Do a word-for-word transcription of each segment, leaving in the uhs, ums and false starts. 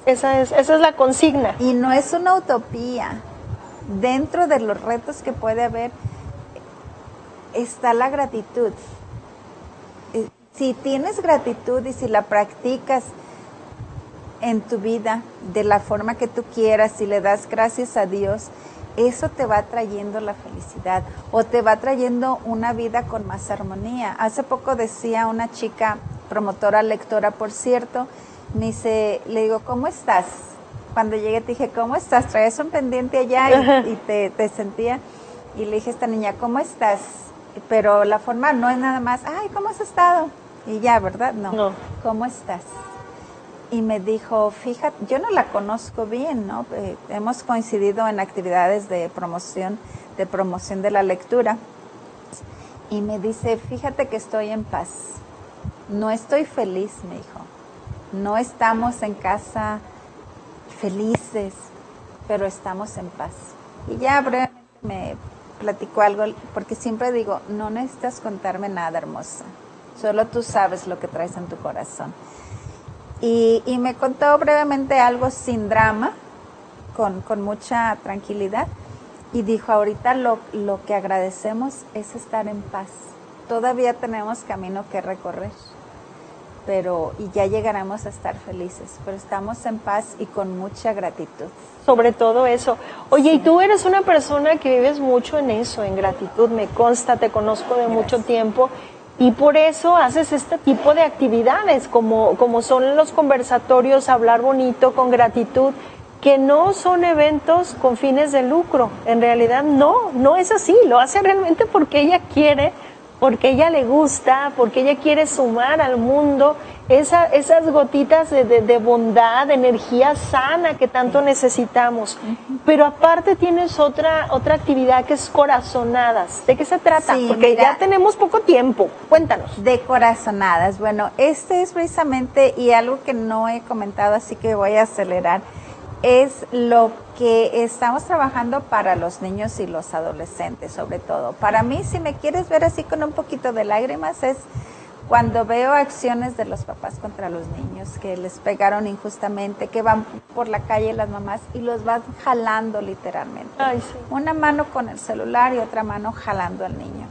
esa es, esa es la consigna. Y no es una utopía. Dentro de los retos que puede haber está la gratitud. Si tienes gratitud y si la practicas en tu vida de la forma que tú quieras, si le das gracias a Dios, eso te va trayendo la felicidad o te va trayendo una vida con más armonía. Hace poco decía una chica, promotora, lectora, por cierto, me dice, le digo, ¿cómo estás? Cuando llegué te dije, ¿cómo estás? ¿Traes un pendiente allá? Y, y te, te sentía. Y le dije a esta niña, ¿cómo estás? Pero la forma no es nada más, ay, ¿cómo has estado? Y ya, ¿verdad? No. No. ¿Cómo estás? Y me dijo, fíjate, yo no la conozco bien, ¿no? Eh, hemos coincidido en actividades de promoción, de promoción de la lectura. Y me dice, fíjate que estoy en paz. No estoy feliz, me dijo. No estamos en casa felices, pero estamos en paz. Y ya brevemente me platicó algo, porque siempre digo, no necesitas contarme nada, hermosa. Solo tú sabes lo que traes en tu corazón. Y, y me contó brevemente algo sin drama, con, con mucha tranquilidad. Y dijo, ahorita lo, lo que agradecemos es estar en paz. Todavía tenemos camino que recorrer, pero y ya llegaremos a estar felices. Pero estamos en paz y con mucha gratitud. Sobre todo eso. Oye, sí. Y tú eres una persona que vives mucho en eso, en gratitud. Me consta, te conozco de Gracias. Mucho tiempo. Y por eso haces este tipo de actividades, como, como son los conversatorios, hablar bonito, con gratitud, que no son eventos con fines de lucro. En realidad no, no es así. Lo hace realmente porque ella quiere, porque ella le gusta, porque ella quiere sumar al mundo esa, esas gotitas de, de, de bondad, de energía sana que tanto necesitamos. Uh-huh. Pero aparte tienes otra otra actividad que es Corazonadas. ¿De qué se trata? Sí, porque mira, ya tenemos poco tiempo. Cuéntanos. De Corazonadas. Bueno, este es precisamente, y algo que no he comentado, así que voy a acelerar, es lo que estamos trabajando para los niños y los adolescentes, sobre todo. Para mí, si me quieres ver así con un poquito de lágrimas, es cuando veo acciones de los papás contra los niños, que les pegaron injustamente, que van por la calle las mamás y los van jalando literalmente. Ay, sí. Una mano con el celular y otra mano jalando al niño.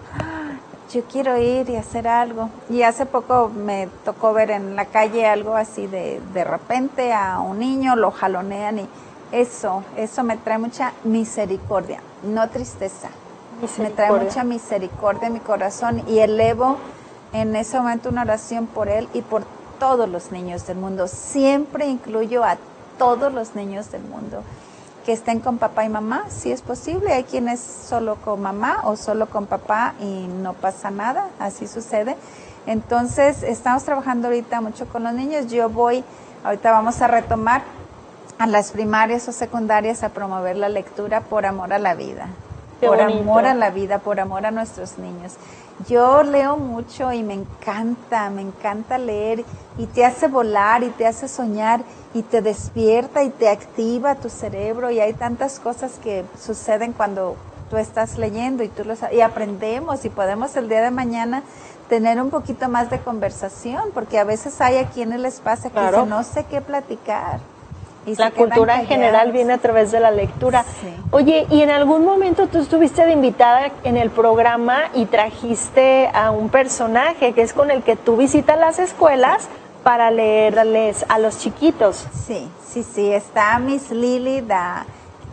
Yo quiero ir y hacer algo. Y hace poco me tocó ver en la calle algo así de, de repente a un niño lo jalonean y eso, eso me trae mucha misericordia, no tristeza. Me trae mucha misericordia en mi corazón y elevo en ese momento una oración por él y por todos los niños del mundo. Siempre incluyo a todos los niños del mundo que estén con papá y mamá, si es posible. Hay quienes solo con mamá o solo con papá y no pasa nada, así sucede. Entonces, estamos trabajando ahorita mucho con los niños. Yo voy, ahorita vamos a retomar a las primarias o secundarias a promover la lectura por amor a la vida. Qué por bonito. Amor a la vida, por amor a nuestros niños. Yo leo mucho y me encanta, me encanta leer y te hace volar y te hace soñar y te despierta y te activa tu cerebro y hay tantas cosas que suceden cuando tú estás leyendo y tú los, y aprendemos y podemos el día de mañana tener un poquito más de conversación porque a veces hay a quienes les pasa que claro. dicen, no sé qué platicar. Y la cultura en general viene a través de la lectura. Sí. Oye, ¿y en algún momento tú estuviste de invitada en el programa y trajiste a un personaje que es con el que tú visitas las escuelas para leerles a los chiquitos? Sí, sí, sí, está Miss Lily, da,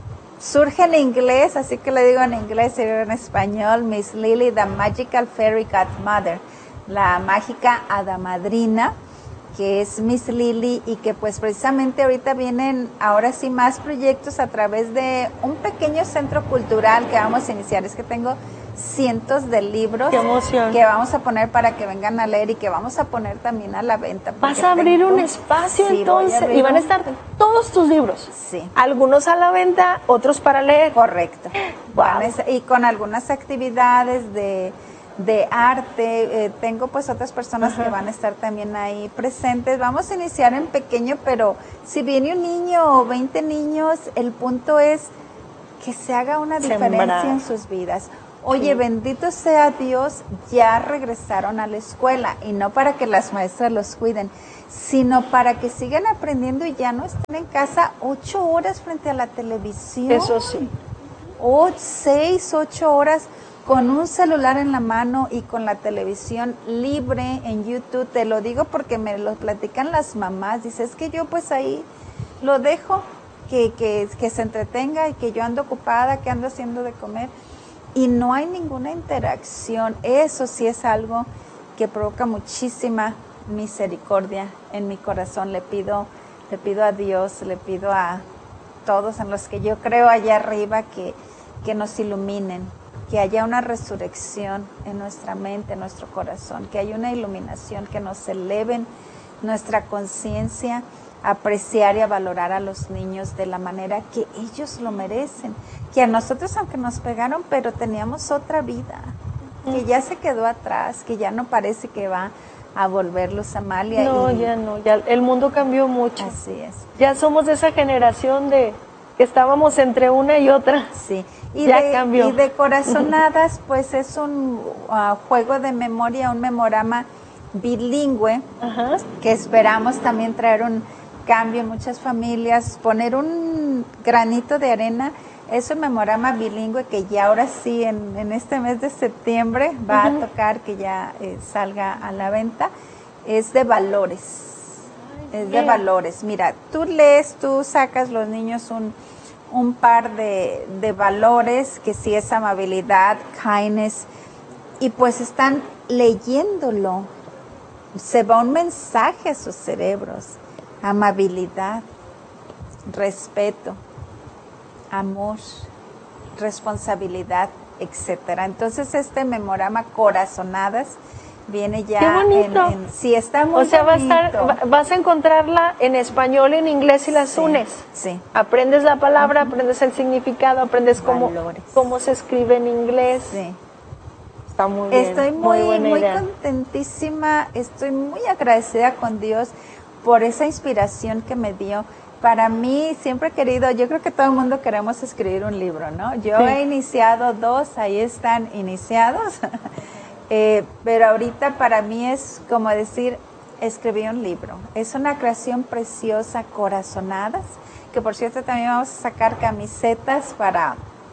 surge en inglés, así que le digo en inglés y en español, Miss Lily, the Magical Fairy Godmother, la mágica hada madrina, que es Miss Lily y que pues precisamente ahorita vienen ahora sí más proyectos a través de un pequeño centro cultural que vamos a iniciar. Es que tengo cientos de libros que vamos a poner para que vengan a leer y que vamos a poner también a la venta. Vas a abrir tengo, un espacio sí, entonces y van a estar todos tus libros. Sí. Algunos a la venta, otros para leer. Correcto. Wow. Y con algunas actividades de... de arte, eh, tengo pues otras personas Ajá. que van a estar también ahí presentes. Vamos a iniciar en pequeño, pero si viene un niño o veinte niños, el punto es que se haga una Sembrar. diferencia en sus vidas. Oye, Sí. bendito sea Dios, ya regresaron a la escuela y no para que las maestras los cuiden, sino para que sigan aprendiendo y ya no estén en casa ocho horas frente a la televisión. Eso sí. O seis, ocho horas con un celular en la mano y con la televisión libre en YouTube. Te lo digo porque me lo platican las mamás. Dice, es que yo pues ahí lo dejo, que, que, que se entretenga y que yo ando ocupada, que ando haciendo de comer. Y no hay ninguna interacción. Eso sí es algo que provoca muchísima misericordia en mi corazón. Le pido, le pido a Dios, le pido a todos en los que yo creo allá arriba que, que nos iluminen, que haya una resurrección en nuestra mente, en nuestro corazón, que haya una iluminación, que nos eleven nuestra conciencia, a apreciar y a valorar a los niños de la manera que ellos lo merecen, que a nosotros aunque nos pegaron, pero teníamos otra vida, que ya se quedó atrás, que ya no parece que va a volverlos a Amalia. No, y, ya no, ya el mundo cambió mucho. Así es. Ya somos de esa generación de que estábamos entre una y otra. Sí. Y ya de, cambió. Y de Corazonadas, pues es un uh, juego de memoria, un memorama bilingüe, Ajá. que esperamos también traer un cambio en muchas familias, poner un granito de arena. Es un memorama bilingüe que ya ahora sí, en, en este mes de septiembre, va uh-huh. a tocar que ya eh, salga a la venta. Es de valores, Ay, es de valores. Mira, tú lees, tú sacas los niños un, un par de, de valores, que sí es amabilidad, kindness, y pues están leyéndolo. Se va un mensaje a sus cerebros. Amabilidad, respeto, amor, responsabilidad, etcétera. Entonces este memorama Corazonadas viene ya. ¡Qué bonito! En, en, sí, está muy O sea, va a bonito. estar, vas a encontrarla en español, en inglés y las sí, unes. Sí. Aprendes la palabra, uh-huh. aprendes el significado, aprendes cómo, cómo se escribe en inglés. Sí. Está muy bien. Estoy muy, muy, muy contentísima, estoy muy agradecida con Dios por esa inspiración que me dio. Para mí, siempre he querido, yo creo que todo el mundo queremos escribir un libro, ¿no? Yo sí. he iniciado dos, ahí están iniciados, eh, pero ahorita para mí es como decir, escribí un libro. Es una creación preciosa, Corazonadas, que por cierto también vamos a sacar camisetas para...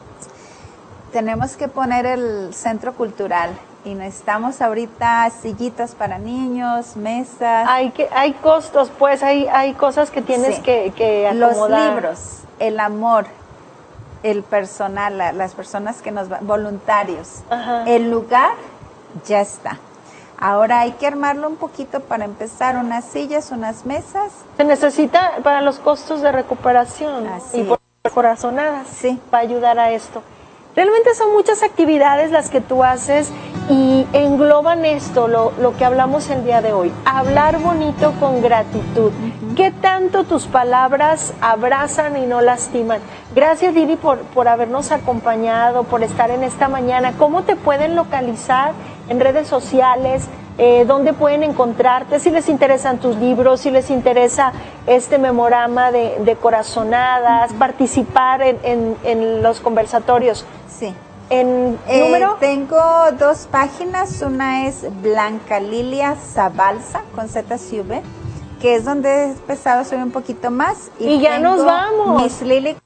Tenemos que poner el centro cultural y necesitamos ahorita sillitas para niños, mesas. Hay que hay costos, pues hay hay cosas que tienes sí. que, que acomodar. Los libros, el amor, el personal, la, las personas que nos van, voluntarios. Ajá. El lugar ya está. Ahora hay que armarlo un poquito para empezar, unas sillas, unas mesas. Se necesita para los costos de recuperación. Así y por Corazonadas sí. para ayudar a esto. Realmente son muchas actividades las que tú haces y engloban esto, lo, lo que hablamos el día de hoy. Hablar bonito con gratitud. Uh-huh. ¿Qué tanto tus palabras abrazan y no lastiman? Gracias, Lili, por, por habernos acompañado, por estar en esta mañana. ¿Cómo te pueden localizar en redes sociales? Eh, ¿Dónde pueden encontrarte? Si les interesan tus libros, si les interesa este memorama de, de Corazonadas, uh-huh. participar en, en, en los conversatorios. Sí. ¿En eh, número? Tengo dos páginas, una es Blanca Lilia Zabalza con Z C V, que es donde he empezado a subir un poquito más. Y, y ya nos vamos. Miss Lili